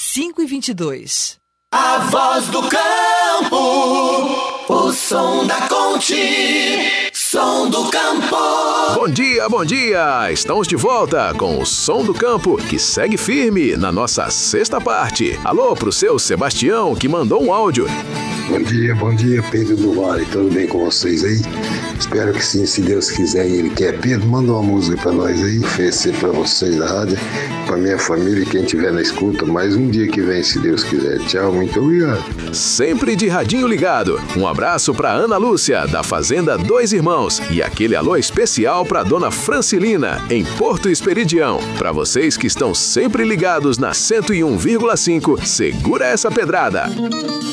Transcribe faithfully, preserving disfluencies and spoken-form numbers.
cinco e vinte e dois. A voz do campo, o som da Conte, som do campo. Bom dia, bom dia! Estamos de volta com o Som do Campo, que segue firme na nossa sexta parte. Alô pro seu Sebastião, que mandou um áudio. Bom dia, bom dia, Pedro do Vale, tudo bem com vocês aí? Espero que sim, se Deus quiser e Ele quer. Pedro, manda uma música pra nós aí, oferecer pra vocês da rádio, pra minha família e quem estiver na escuta, mais um dia que vem, se Deus quiser. Tchau, muito obrigado. Sempre de radinho ligado. Um abraço pra Ana Lúcia, da Fazenda Dois Irmãos, e aquele alô especial pra Dona Francilina, em Porto Esperidião. Pra vocês que estão sempre ligados na cento e um vírgula cinco, segura essa pedrada.